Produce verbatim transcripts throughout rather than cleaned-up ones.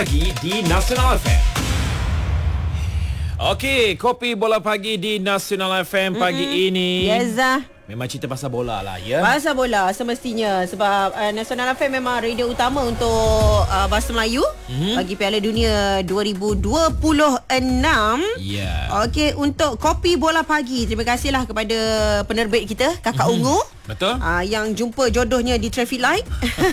Pagi di Nasional F M. Okey, kopi bola pagi di Nasional F M pagi Mm-mm. ini. Yes, Zah. Memang cerita pasal bola lah, ya. Pasal bola semestinya sebab uh, Nasional F M memang radio utama untuk uh, bahasa Melayu mm-hmm. bagi Piala Dunia dua ribu dua puluh enam. Ya. Yeah. Okey, untuk kopi bola pagi, terima kasihlah kepada penerbit kita Kakak mm-hmm. Ungu. Betul. Uh, yang jumpa jodohnya di traffic light.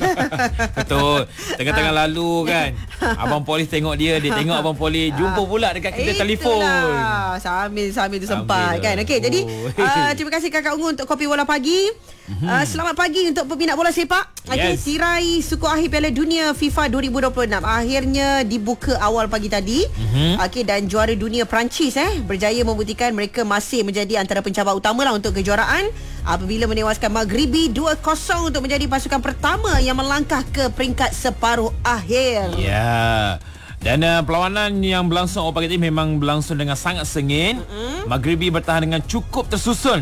Betul. Tengah-tengah lalu kan, Abang Polis tengok dia, dia tengok Abang Polis, jumpa pula dekat kita telefon. Sambil-sambil tu sempat kan. Okey, jadi uh, terima kasih Kakak Ungu untuk kopi bola pagi. Mm-hmm. Uh, selamat pagi untuk peminat bola sepak. Okey, yes. Tirai suku akhir Piala Dunia FIFA dua ribu dua puluh enam akhirnya dibuka awal pagi tadi. Mm-hmm. Okey, dan juara dunia Perancis eh berjaya membuktikan mereka masih menjadi antara pencabar utama lah untuk kejuaraan apabila menewaskan Maghribi dua kosong untuk menjadi pasukan pertama yang melangkah ke peringkat separuh akhir. Ya. Yeah. Dan uh, perlawanan yang berlangsung awal pagi tadi memang berlangsung dengan sangat sengit. Mm-hmm. Maghribi bertahan dengan cukup tersusun.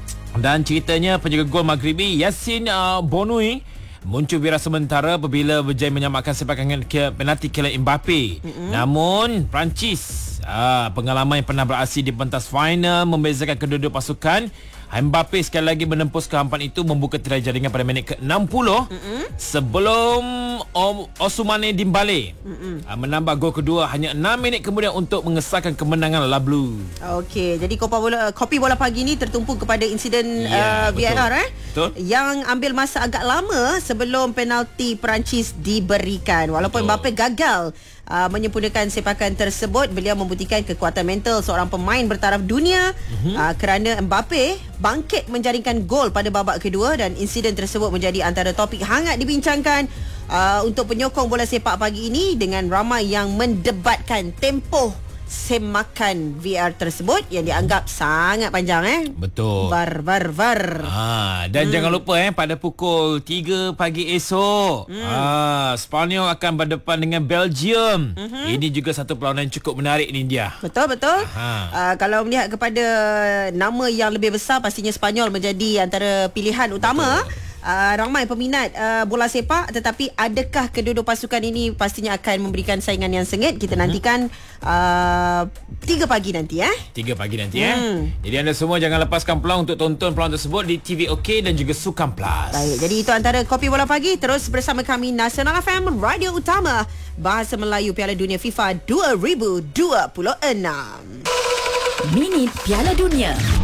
Dan ceritanya penjaga gol Maghribi Yassin uh, Bonui muncul viral sementara apabila berjaya menyamakan sepakan ke penalti Kylian Mbappe. Mm-hmm. Namun Perancis uh, pengalaman yang pernah beraksi di pentas final membezakan kedua-dua pasukan. Mbappe sekali lagi menembus kehampaan itu membuka tirai jaringan pada minit ke enam puluh mm-hmm. sebelum Om Ousmane Dembélé mm-hmm. uh, menambah gol kedua hanya enam minit kemudian untuk mengesahkan kemenangan La Bleu. Okey, jadi kopi bola kopi bola pagi ni tertumpu kepada insiden yeah, uh, V A R eh betul. Yang ambil masa agak lama sebelum penalti Perancis diberikan. Walaupun betul. Mbappe gagal Uh, menyempurnakan sepakan tersebut, beliau membuktikan kekuatan mental seorang pemain bertaraf dunia mm-hmm. uh, kerana Mbappe bangkit menjaringkan gol pada babak kedua dan insiden tersebut menjadi antara topik hangat dibincangkan uh, untuk penyokong bola sepak pagi ini dengan ramai yang mendebatkan tempoh semakan V R tersebut yang dianggap sangat panjang eh. Betul. Var var var. Ha, dan hmm. jangan lupa eh pada pukul tiga pagi esok hmm. ha, Spanyol akan berdepan dengan Belgium. Hmm. Ini juga satu perlawanan cukup menarik ni dia. Betul betul. Uh, kalau melihat kepada nama yang lebih besar pastinya Spanyol menjadi antara pilihan utama. Betul. Uh, ramai peminat uh, bola sepak, tetapi adakah kedua-dua pasukan ini pastinya akan memberikan saingan yang sengit? Kita nantikan uh, tiga pagi nanti eh. tiga pagi nanti hmm. eh. Jadi anda semua jangan lepaskan peluang untuk tonton peluang tersebut di T V OK dan juga Sukan Plus. Baik, jadi itu antara kopi bola pagi. Terus bersama kami Nasional F M, radio utama bahasa Melayu Piala Dunia FIFA dua ribu dua puluh enam. Mini Piala Dunia.